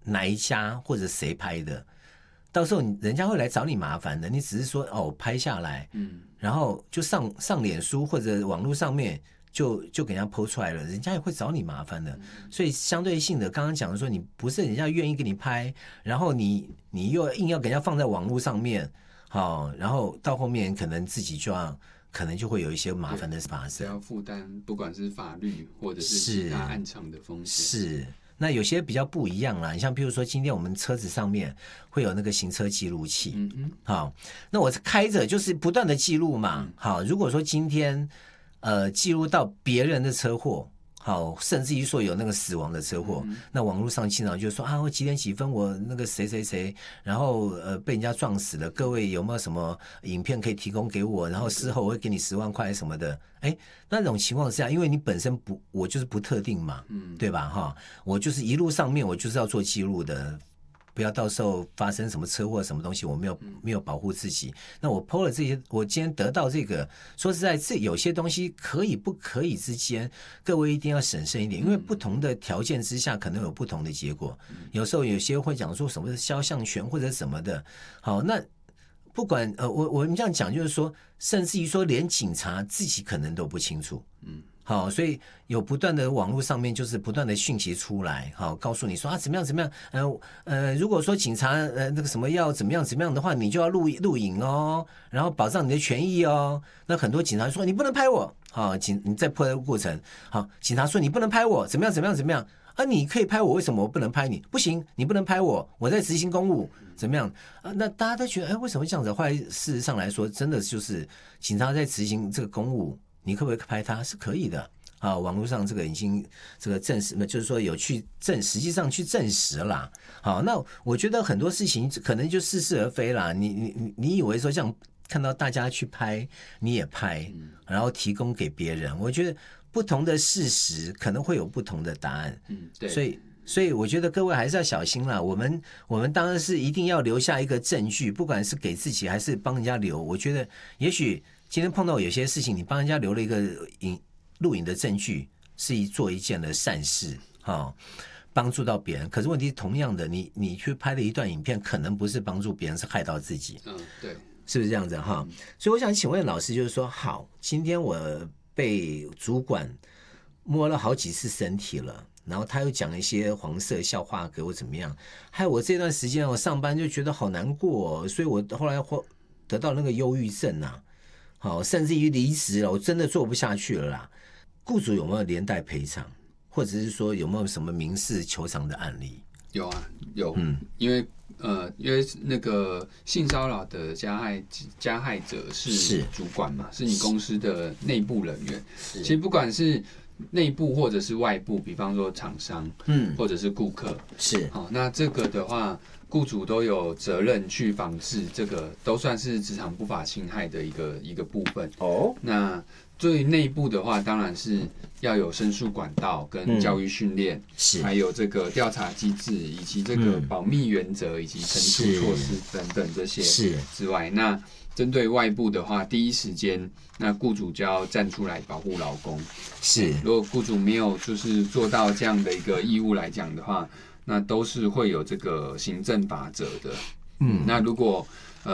哪一家或者谁拍的，到时候人家会来找你麻烦的。你只是说哦拍下来，然后就上脸书或者网络上面就给人家 po 出来了，人家也会找你麻烦的。所以相对性的，刚刚讲的说，你不是人家愿意给你拍，然后你又硬要给人家放在网络上面，好，然后到后面可能自己可能就会有一些麻烦的发生， 要负担不管是法律或者是其他暗场的风险。 是，那有些比较不一样啦，你像比如说今天我们车子上面会有那个行车记录器，好，那我开着就是不断的记录嘛，好，如果说今天记录到别人的车祸，好，甚至于说有那个死亡的车祸，那网络上经常就说啊，我几点几分我那个谁谁谁，然后被人家撞死了，各位有没有什么影片可以提供给我？然后事后我会给你10万块什么的。哎，那种情况下，因为你本身我就是不特定嘛，对吧？哈，我就是一路上面我就是要做记录的。不要到时候发生什么车祸什么东西，我没有保护自己。那我 po 了这些，我今天得到这个，说实在，这有些东西可以不可以之间，各位一定要审慎一点，因为不同的条件之下，可能有不同的结果。有时候有些会讲说什么肖像权或者什么的，好，那不管我们这样讲，就是说，甚至于说连警察自己可能都不清楚，好，所以有不断的网络上面就是不断的讯息出来，好，告诉你说啊怎么样怎么样，如果说警察那个什么要怎么样的话，你就要录影哦，然后保障你的权益哦。那很多警察说你不能拍我，好，你在破的过程，好，警察说你不能拍我，怎么样啊？你可以拍我，为什么我不能拍你？不行，你不能拍我在执行公务，怎么样啊？那大家都觉得，哎，为什么这样子？后来事实上来说，真的就是警察在执行这个公务。你可不可以拍他？是可以的啊！网络上这个已经这个证实，就是说有实际上去证实啦。好，那我觉得很多事情可能就似是而非啦。你以为说这样看到大家去拍，你也拍，然后提供给别人，我觉得不同的事实可能会有不同的答案。对，所以我觉得各位还是要小心啦。我们当然是一定要留下一个证据，不管是给自己还是帮人家留。我觉得也许。今天碰到有些事情，你帮人家留了一个录影的证据，是做一件的善事，帮助到别人。可是问题同样的，你去拍的一段影片，可能不是帮助别人，是害到自己。 对， 是不是这样子哈？所以我想请问老师，就是说，好，今天我被主管摸了好几次身体了，然后他又讲一些黄色笑话给我怎么样？害我这段时间我上班就觉得好难过，所以我后来得到那个忧郁症啊。好，甚至于离职了，我真的做不下去了啦。雇主有没有连带赔偿，或者是说有没有什么民事求偿的案例？ 有啊，有，因为那个性骚扰的加害者是主管嘛，是你公司的内部人员。其实不管是内部或者是外部，比方说厂商，或者是顾客， 是好，那这个的话。雇主都有责任去防治，这个都算是职场不法侵害的一个部分。那对于内部的话，当然是要有申诉管道跟教育训练，还有这个调查机制，以及这个保密原则以及惩处措施等等这些之外，那针对外部的话，第一时间那雇主就要站出来保护劳工。如果雇主没有就是做到这样的一个义务来讲的话。那都是会有这个行政法则的，那如果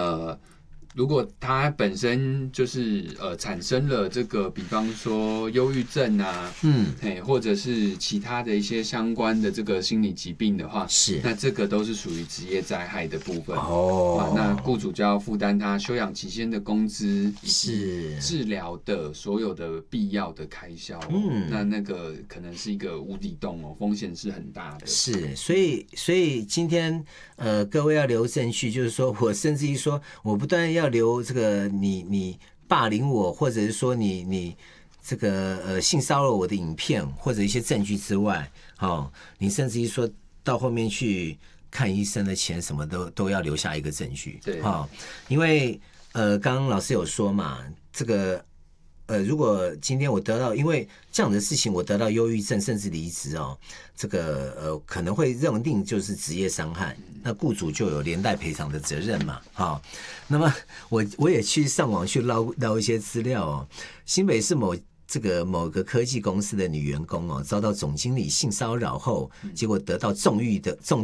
他本身就是产生了这个，比方说忧郁症啊，或者是其他的一些相关的这个心理疾病的话，那这个都是属于职业灾害的部分。那雇主就要负担他休养期间的工资以及治疗的所有的必要的开销。那个可能是一个无底洞哦，风险是很大的。 所以今天各位要留证据，就是说我甚至于说我不断要留这个你霸凌我，或者是说你这个性骚扰我的影片或者一些证据之外，你甚至于说到后面去看医生的钱什么都要留下一个证据。 对， 因为刚刚老师有说嘛，这个如果今天我得到因为这样的事情我得到忧郁症甚至离职这个可能会认定就是职业伤害，那雇主就有连带赔偿的责任嘛。那么我也去上网去捞一些资料新北市某个科技公司的女员工遭到总经理性骚扰后，结果得到重